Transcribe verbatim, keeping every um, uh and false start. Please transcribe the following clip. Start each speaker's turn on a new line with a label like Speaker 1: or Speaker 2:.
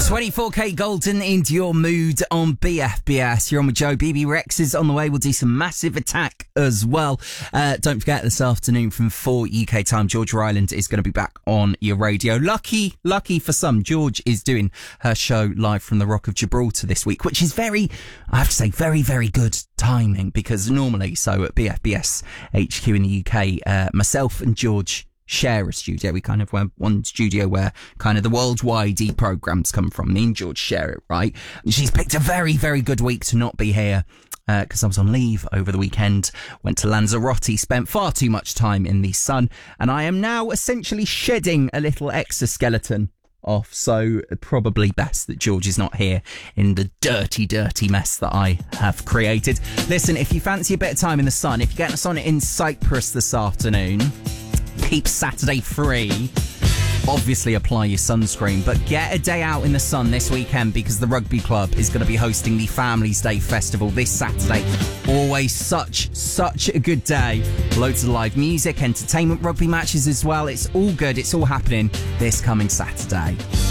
Speaker 1: twenty-four K Golden into your mood on B F B S. You're on with Joe. B B Rex is on the way. We'll do some Massive Attack as well. Uh, don't forget, this afternoon from four U K time, Georgia Ireland is going to be back on your radio. Lucky, lucky for some, George is doing her show live from the Rock of Gibraltar this week, which is very, I have to say, very, very good timing, because normally, so at B F B S H Q in the U K, uh, myself and George share a studio. We kind of have one studio where kind of the worldwide e-programs come from. Me and George share it, right? And she's picked a very, very good week to not be here, because uh, I was on leave over the weekend, went to Lanzarote, spent far too much time in the sun, and I am now essentially shedding a little exoskeleton off, so probably best that George is not here in the dirty, dirty mess that I have created. Listen, if you fancy a bit of time in the sun, if you're getting us on in Cyprus this afternoon, keep Saturday free. Obviously apply your sunscreen, but get a day out in the sun this weekend, because the rugby club is going to be hosting the Families Day Festival this Saturday. Always such, such a good day. Loads of live music, entertainment, rugby matches as well. It's all good. It's all happening this coming Saturday.